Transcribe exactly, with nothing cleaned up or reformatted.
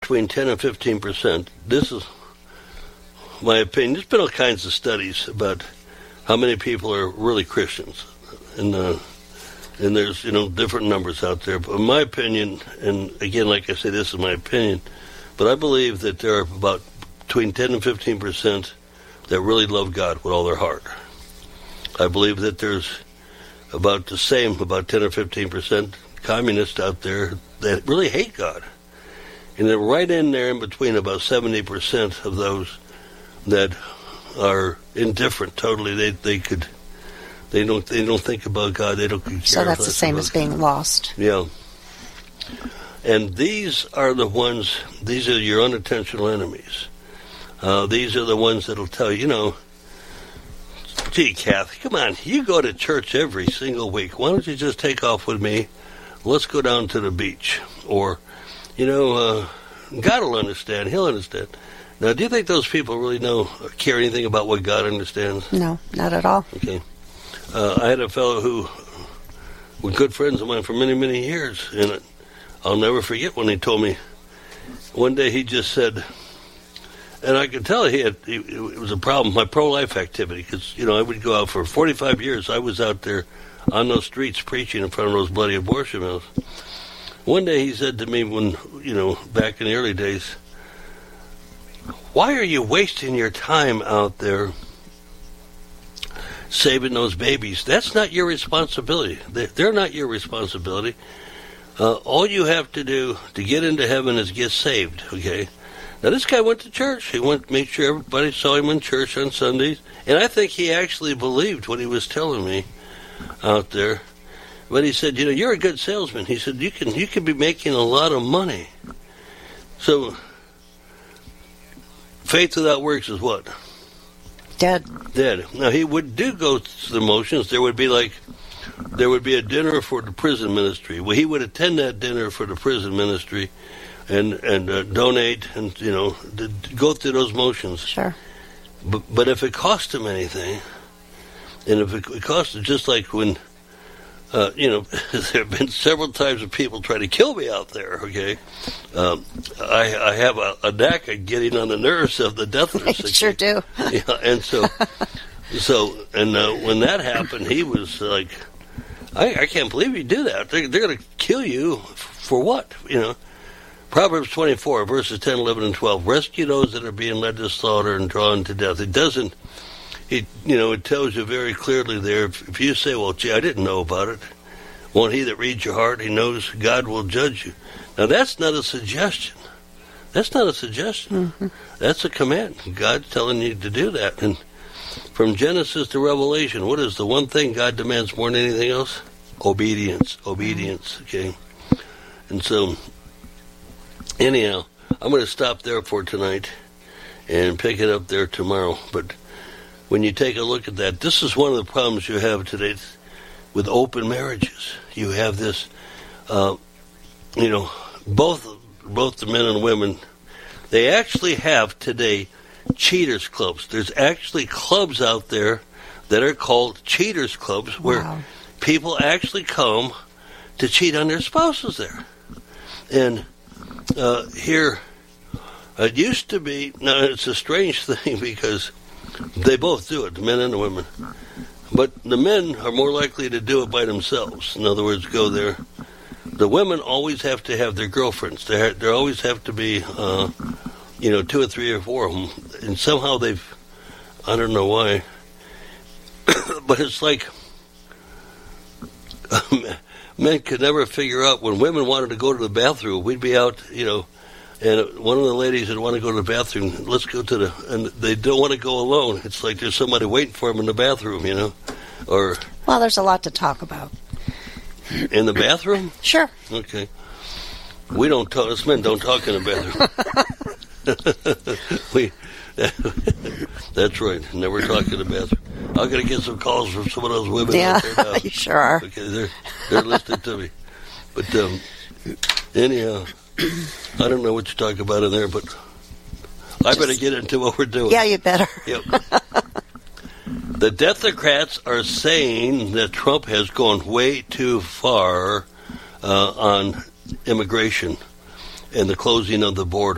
between ten and fifteen percent. This is my opinion. There's been all kinds of studies about how many people are really Christians, and uh, and there's you know different numbers out there. But in my opinion, and again, like I say, this is my opinion, but I believe that there are about between ten and fifteen percent that really love God with all their heart. I believe that there's about the same, about ten or fifteen percent communists out there that really hate God. And then right in there in between, about seventy percent of those that are indifferent totally. They they could they don't they don't think about God. They don't care. So that's the same as being God. Lost. Yeah. And these are the ones, these are your unintentional enemies. Uh, these are the ones that'll tell you, you know, gee, Kathy, come on, you go to church every single week. Why don't you just take off with me? Let's go down to the beach. Or, you know, uh, God will understand. He'll understand. Now, do you think those people really know or care anything about what God understands? No, not at all. Okay. Uh, I had a fellow who were good friends of mine for many, many years, and I'll never forget when he told me, one day he just said, and I could tell he had, it was a problem, my pro-life activity, because, you know, I would go out for forty-five years. I was out there on those streets preaching in front of those bloody abortion mills. One day he said to me when, you know, back in the early days, why are you wasting your time out there saving those babies? That's not your responsibility. They're not your responsibility. Uh, all you have to do to get into heaven is get saved, okay? Now, this guy went to church. He went to make sure everybody saw him in church on Sundays. And I think he actually believed what he was telling me out there. But he said, you know, you're a good salesman. He said, you can you can be making a lot of money. So, faith without works is what? Dead. Dead. Now, he would do go through the motions. There would be like, there would be a dinner for the prison ministry. Well, he would attend that dinner for the prison ministry and and uh, donate and, you know, go through those motions. Sure. But, but if it cost him anything, and if it, it cost him, just like when, uh, you know, there have been several times when people try to kill me out there, okay? Um, I, I have a, a knack at getting on the nerves of the deathless. I sure do. Yeah, and so, so and uh, when that happened, he was like, I, I can't believe you do that. They're, they're going to kill you for what, you know? Proverbs twenty-four, verses ten, eleven, and twelve. Rescue those that are being led to slaughter and drawn to death. It doesn't, it, you know, it tells you very clearly there, if, if you say, well, gee, I didn't know about it. Won't he that reads your heart, he knows God will judge you. Now, that's not a suggestion. That's not a suggestion. Mm-hmm. That's a command. God's telling you to do that. And from Genesis to Revelation, what is the one thing God demands more than anything else? Obedience. Obedience, okay? And so, anyhow, I'm going to stop there for tonight and pick it up there tomorrow. But when you take a look at that, this is one of the problems you have today with open marriages. You have this, uh, you know, both both the men and women, they actually have today cheaters clubs. There's actually clubs out there that are called cheaters clubs where wow. people actually come to cheat on their spouses there. And uh, here, it used to be, now it's a strange thing because they both do it, the men and the women. But the men are more likely to do it by themselves. In other words, go there. The women always have to have their girlfriends. There, there always have to be, uh, you know, two or three or four of them. And somehow they've, I don't know why, but it's like men could never figure out when women wanted to go to the bathroom, we'd be out, you know, and one of the ladies would want to go to the bathroom, let's go to the, and they don't want to go alone. It's like there's somebody waiting for them in the bathroom, you know, or. Well, there's a lot to talk about. In the bathroom? Sure. Okay. We don't talk, us men don't talk in the bathroom. we, that's right, never talk in the bathroom. I'm going to get some calls from some of those women yeah, out there now. You sure are. Okay, they're, they're listening to me. But um, anyhow, I don't know what you're talking about in there, but I Just, better get into what we're doing. Yeah, you better. Yep. The Democrats are saying that Trump has gone way too far uh, on immigration and the closing of the border.